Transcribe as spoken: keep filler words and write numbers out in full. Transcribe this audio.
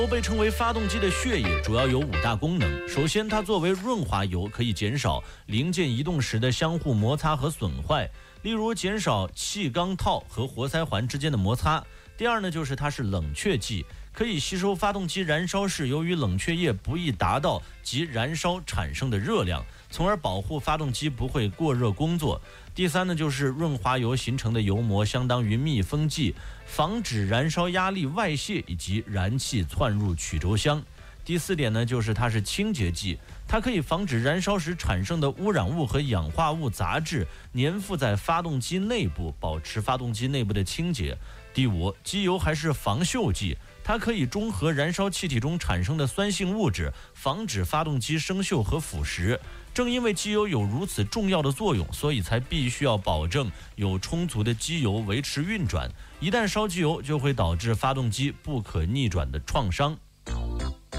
都被称为发动机的血液，主要有五大功能。首先，它作为润滑油，可以减少零件移动时的相互摩擦和损坏，例如减少气缸套和活塞环之间的摩擦。第二呢，就是它是冷却剂，可以吸收发动机燃烧时由于冷却液不易达到及燃烧产生的热量，从而保护发动机不会过热工作。第三呢，就是润滑油形成的油膜相当于密封剂，防止燃烧压力外泄以及燃气窜入曲轴箱。第四点呢，就是它是清洁剂，它可以防止燃烧时产生的污染物和氧化物杂质粘附在发动机内部，保持发动机内部的清洁。第五，机油还是防锈剂，它可以中和燃烧气体中产生的酸性物质，防止发动机生锈和腐蚀。正因为机油有如此重要的作用，所以才必须要保证有充足的机油维持运转。一旦烧机油，就会导致发动机不可逆转的创伤。